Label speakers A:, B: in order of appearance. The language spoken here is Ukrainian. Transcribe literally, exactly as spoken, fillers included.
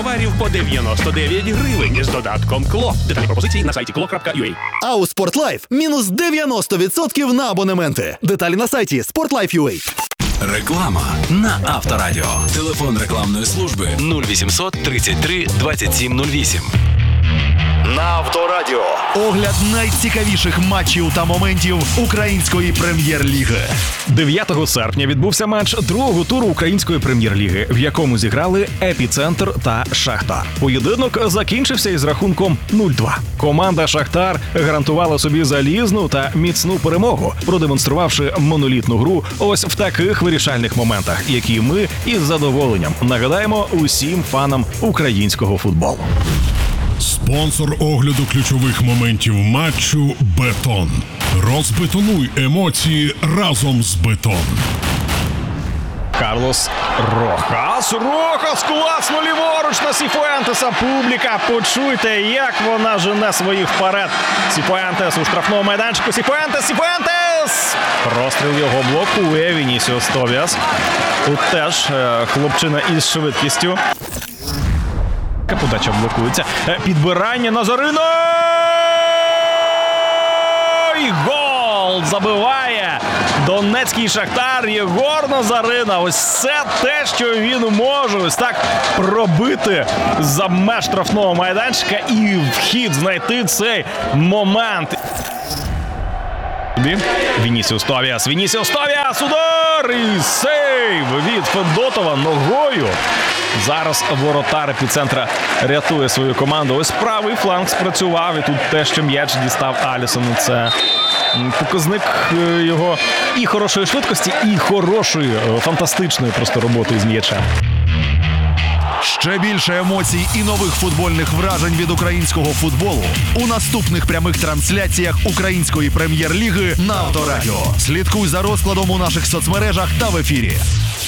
A: товарів по дев'яносто дев'ять гривень з додатком КЛО. Детальні пропозиції на сайті кло крапка ю а.
B: А у Спортлайф мінус дев'яносто відсотків на абонементи. Деталі на сайті спортлайф крапка ю а.
C: Реклама на Авторадіо. Телефон рекламної служби нуль вісімсот тридцять три двадцять сім нуль вісім.
B: На Авторадіо. Огляд найцікавіших матчів та моментів української прем'єр-ліги.
D: дев'ятого серпня відбувся матч другого туру української прем'єр-ліги, в якому зіграли «Епіцентр» та «Шахтар». Поєдинок закінчився із рахунком нуль-два. Команда «Шахтар» гарантувала собі залізну та міцну перемогу, продемонструвавши монолітну гру ось в таких вирішальних моментах, які ми із задоволенням нагадаємо усім фанам українського футболу.
E: Спонсор огляду ключових моментів матчу «Бетон». Розбетонуй емоції разом з «Бетон».
D: Карлос Рохас. Рохас класно ліворуч на Сіфуентеса. Публіка, почуйте, як вона жене своїх вперед. Сіфуентес у штрафному майданчику. Сіфуентес, Сіфуентес! Простріл його блокує Вінісіус Тобіас. Тут теж е, хлопчина із швидкістю. Подача блокується. Підбирання Назарина! І гол! Забиває донецький Шахтар Єгор Назарина. Ось це те, що він може ось так пробити за меж штрафного майданчика і вхід знайти цей момент. Вінісіус Тобіас, Вінісіус Тобіас, удар і сейв від Федотова ногою. Зараз воротар «Епіцентра» рятує свою команду. Ось правий фланг спрацював, і тут те, що м'яч дістав Алісону. Це показник його і хорошої швидкості, і хорошої, фантастичної просто роботи з м'ячем.
B: Ще більше емоцій і нових футбольних вражень від українського футболу у наступних прямих трансляціях української прем'єр-ліги на Авторадіо. Слідкуй за розкладом у наших соцмережах та в ефірі.